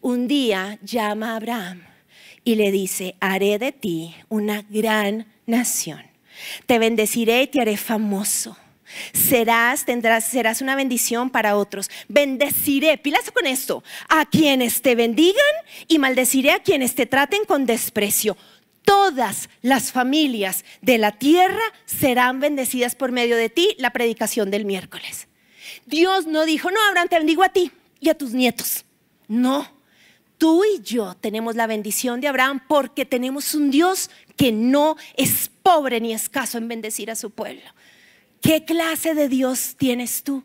un día llama a Abraham y le dice: haré de ti una gran nación. Te bendeciré y te haré famoso. Serás una bendición para otros. Bendeciré, pilas con esto, a quienes te bendigan y maldeciré a quienes te traten con desprecio. Todas las familias de la tierra serán bendecidas por medio de ti. La predicación del miércoles. Dios no dijo: no, Abraham, te bendigo a ti y a tus nietos. No, tú y yo tenemos la bendición de Abraham porque tenemos un Dios que no es pobre ni escaso en bendecir a su pueblo. ¿Qué clase de Dios tienes tú?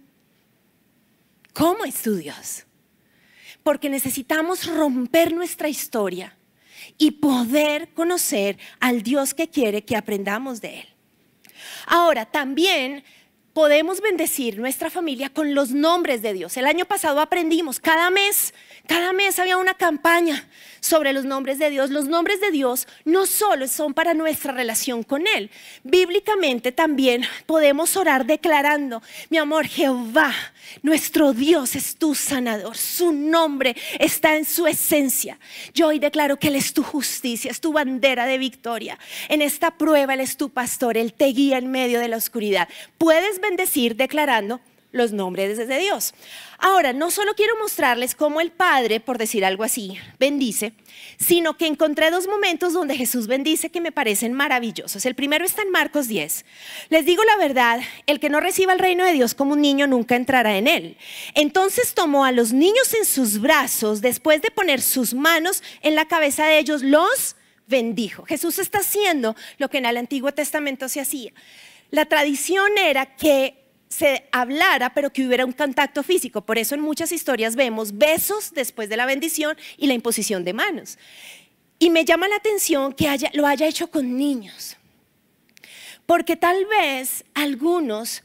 ¿Cómo es tu Dios? Porque necesitamos romper nuestra historia y poder conocer al Dios que quiere que aprendamos de Él. Ahora, también podemos bendecir nuestra familia con los nombres de Dios. El año pasado aprendimos, cada mes había una campaña sobre los nombres de Dios. Los nombres de Dios no solo son para nuestra relación con Él. Bíblicamente también podemos orar declarando: mi amor, Jehová, nuestro Dios es tu sanador. Su nombre está en su esencia. Yo hoy declaro que Él es tu justicia, es tu bandera de victoria. En esta prueba Él es tu pastor, Él te guía en medio de la oscuridad. Puedes bendecir declarando los nombres de Dios. Ahora, no solo quiero mostrarles cómo el Padre, por decir algo así, bendice, sino que encontré dos momentos donde Jesús bendice que me parecen maravillosos. El primero está en Marcos 10. Les digo la verdad, el que no reciba el reino de Dios como un niño nunca entrará en él. Entonces tomó a los niños en sus brazos, después de poner sus manos en la cabeza de ellos, los bendijo. Jesús está haciendo lo que en el Antiguo Testamento se hacía. La tradición era que se hablara, pero que hubiera un contacto físico. Por eso en muchas historias vemos besos después de la bendición y la imposición de manos. Y me llama la atención que lo haya hecho con niños, porque tal vez algunos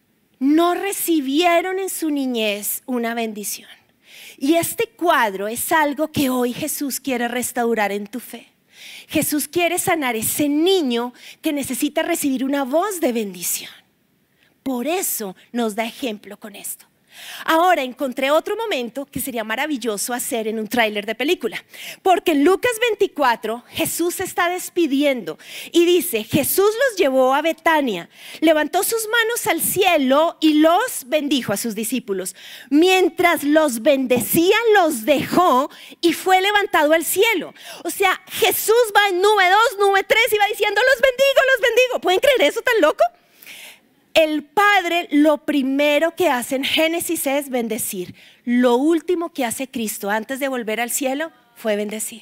no recibieron en su niñez una bendición. Y este cuadro es algo que hoy Jesús quiere restaurar en tu fe. Jesús quiere sanar ese niño que necesita recibir una voz de bendición. Por eso nos da ejemplo con esto. Ahora encontré otro momento que sería maravilloso hacer en un tráiler de película. Porque en Lucas 24 Jesús se está despidiendo y dice: Jesús los llevó a Betania, levantó sus manos al cielo y los bendijo a sus discípulos. Mientras los bendecía, los dejó y fue levantado al cielo. O sea, Jesús va en nube 2, nube 3 y va diciendo: los bendigo, los bendigo. ¿Pueden creer eso tan loco? El Padre lo primero que hace en Génesis es bendecir. Lo último que hace Cristo antes de volver al cielo fue bendecir.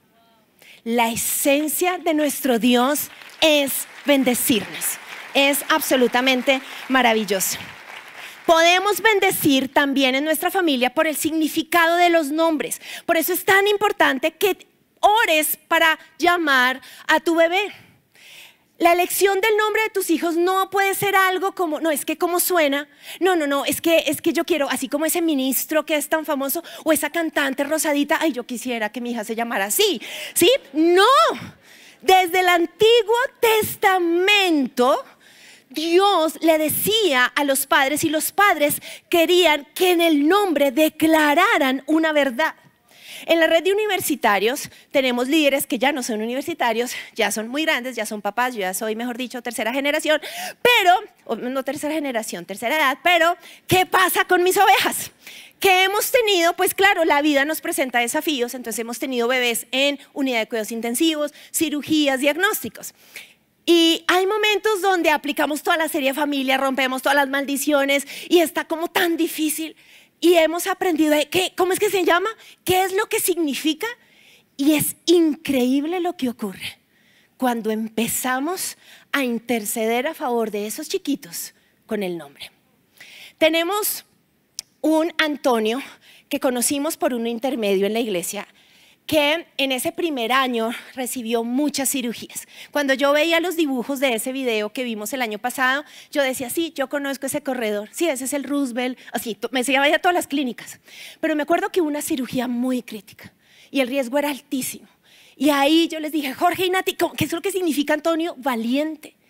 La esencia de nuestro Dios es bendecirnos. Es absolutamente maravilloso. Podemos bendecir también en nuestra familia por el significado de los nombres. Por eso es tan importante que ores para llamar a tu bebé. La elección del nombre de tus hijos no puede ser algo como: no, es que cómo suena, no, es que yo quiero, así como ese ministro que es tan famoso o esa cantante rosadita, ay, yo quisiera que mi hija se llamara así, ¿sí? No, desde el Antiguo Testamento Dios le decía a los padres y los padres querían que en el nombre declararan una verdad. En la red de universitarios tenemos líderes que ya no son universitarios, ya son muy grandes, ya son papás. Yo ya soy, mejor dicho, tercera generación, no tercera generación, tercera edad, pero ¿qué pasa con mis ovejas? Que hemos tenido, pues claro, la vida nos presenta desafíos, entonces hemos tenido bebés en unidad de cuidados intensivos, cirugías, diagnósticos. Y hay momentos donde aplicamos toda la serie familia, rompemos todas las maldiciones y está como tan difícil. Y hemos aprendido, ¿cómo es que se llama? ¿Qué es lo que significa? Y es increíble lo que ocurre cuando empezamos a interceder a favor de esos chiquitos con el nombre. Tenemos un Antonio que conocimos por un intermedio en la iglesia, que en ese primer año recibió muchas cirugías. Cuando yo veía los dibujos de ese video que vimos el año pasado, yo decía: sí, yo conozco ese corredor, sí, ese es el Roosevelt, así, me enseñaba ya todas las clínicas. Pero me acuerdo que hubo una cirugía muy crítica y el riesgo era altísimo. Y ahí yo les dije: Jorge y Nati, ¿qué es lo que significa Antonio? Valiente.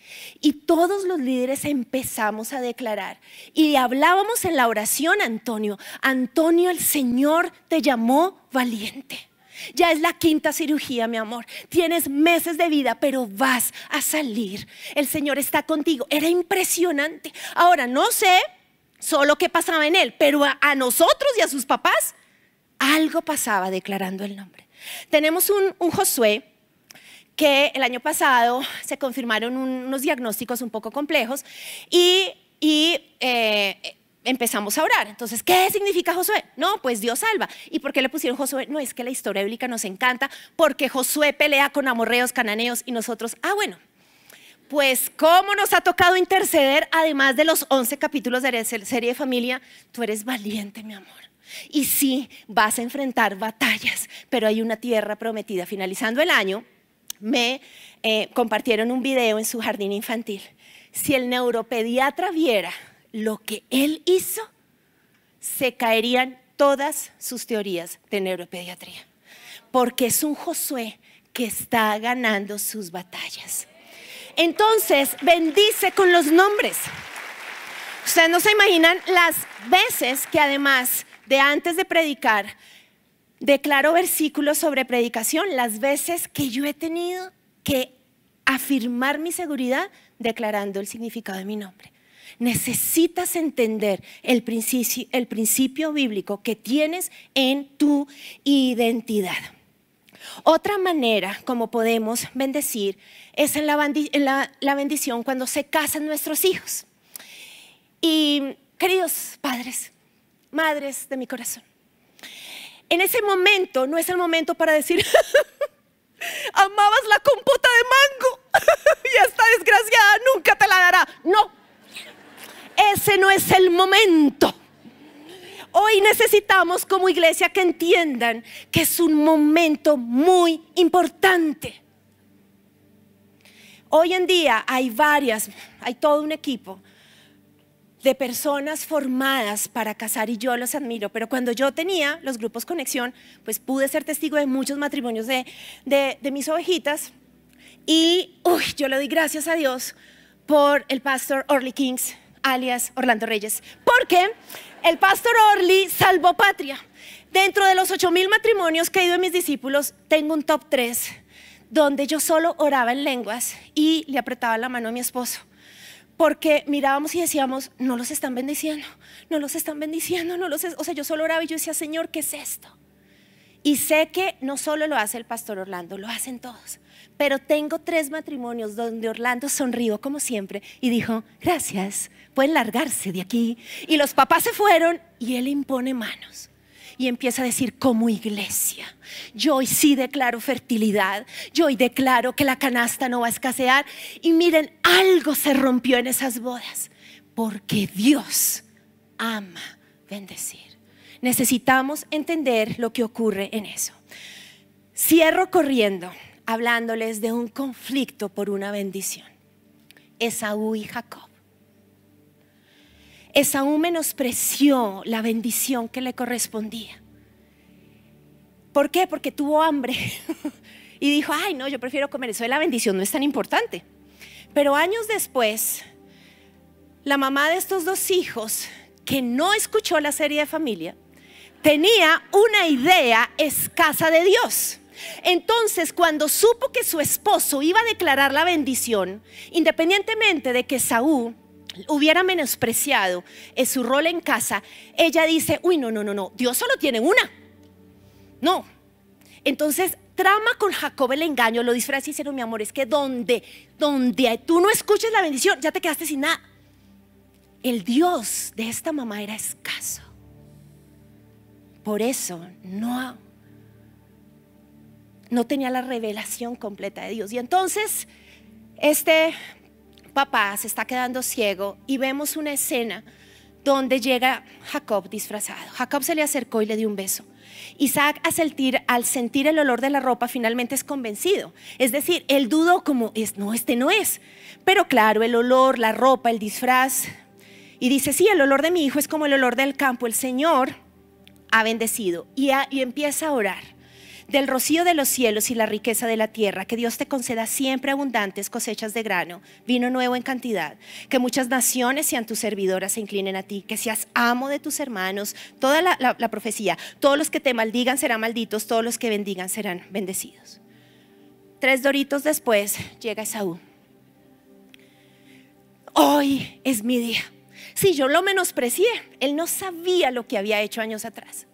Y todos los líderes empezamos a declarar y hablábamos en la oración, Antonio, Antonio, el Señor te llamó valiente. Ya es la 5ª cirugía, mi amor. Tienes meses de vida, pero vas a salir. El Señor está contigo. Era impresionante. Ahora, no sé solo qué pasaba en él, pero a nosotros y a sus papás, algo pasaba declarando el nombre. Tenemos un Josué que el año pasado se confirmaron unos diagnósticos un poco complejos y empezamos a orar. Entonces, ¿qué significa Josué? No, pues Dios salva. ¿Y por qué le pusieron Josué? No, es que la historia bíblica nos encanta porque Josué pelea con amorreos, cananeos y nosotros, bueno, pues cómo nos ha tocado interceder, además de los 11 capítulos de la serie de familia. Tú eres valiente, mi amor. Y sí, vas a enfrentar batallas, pero hay una tierra prometida. Finalizando el año, me compartieron un video en su jardín infantil. Si el neuropediatra viera lo que él hizo, se caerían todas sus teorías de neuropediatría, porque es un Josué que está ganando sus batallas. Entonces, bendice con los nombres. Ustedes no se imaginan las veces que además de antes de predicar, declaro versículos sobre predicación, las veces que yo he tenido que afirmar mi seguridad declarando el significado de mi nombre. Necesitas entender el principio bíblico que tienes en tu identidad. Otra manera como podemos bendecir es en la bendición cuando se casan nuestros hijos. Y queridos padres, madres de mi corazón, en ese momento no es el momento para decir amabas la compota de mango y esta desgraciada nunca te la dará. No, ese no es el momento. Hoy necesitamos como iglesia que entiendan que es un momento muy importante. Hoy en día hay todo un equipo de personas formadas para casar y yo los admiro, pero cuando yo tenía los grupos Conexión, pues pude ser testigo de muchos matrimonios de mis ovejitas y yo le doy gracias a Dios por el pastor Orly Kings, alias Orlando Reyes, porque el pastor Orly salvó patria. Dentro de los 8,000 matrimonios que he ido de mis discípulos, tengo un top 3 donde yo solo oraba en lenguas y le apretaba la mano a mi esposo. Porque mirábamos y decíamos, no los están bendiciendo, no los están bendiciendo, o sea, yo solo oraba y yo decía, Señor, ¿qué es esto? Y sé que no solo lo hace el pastor Orlando, lo hacen todos. Pero tengo 3 matrimonios donde Orlando sonrió como siempre y dijo, gracias, pueden largarse de aquí. Y los papás se fueron y él impone manos. Y empieza a decir, como iglesia, yo hoy sí declaro fertilidad, yo hoy declaro que la canasta no va a escasear. Y miren, algo se rompió en esas bodas, porque Dios ama bendecir. Necesitamos entender lo que ocurre en eso. Cierro corriendo, hablándoles de un conflicto por una bendición. Esaú y Jacob. Esaú menospreció la bendición que le correspondía. ¿Por qué? Porque tuvo hambre y dijo, ay no, yo prefiero comer eso de la bendición, no es tan importante. Pero años después, la mamá de estos 2 hijos, que no escuchó la serie de familia, tenía una idea escasa de Dios. Entonces, cuando supo que su esposo iba a declarar la bendición, independientemente de que Esaú hubiera menospreciado su rol en casa, ella dice, uy, no, Dios solo tiene una. No. Entonces trama con Jacob el engaño, lo disfraza y dice, no, mi amor, es que donde tú no escuches la bendición, ya te quedaste sin nada. El Dios de esta mamá era escaso. Por eso no tenía la revelación completa de Dios. Y entonces este papá se está quedando ciego y vemos una escena donde llega Jacob disfrazado. Jacob se le acercó y le dio un beso. Isaac al sentir el olor de la ropa finalmente es convencido. Es decir, él dudó como, no, este no es. Pero claro, el olor, la ropa, el disfraz. Y dice, sí, el olor de mi hijo es como el olor del campo. El Señor ha bendecido y empieza a orar. del rocío de los cielos y la riqueza de la tierra, que Dios te conceda siempre abundantes cosechas de grano, vino nuevo en cantidad, que muchas naciones sean tus servidoras, se inclinen a ti, que seas amo de tus hermanos, toda la profecía, todos los que te maldigan serán malditos, todos los que bendigan serán bendecidos. 3 doritos después llega Esaú. Hoy es mi día. Si yo lo menosprecié, él no sabía lo que había hecho años atrás.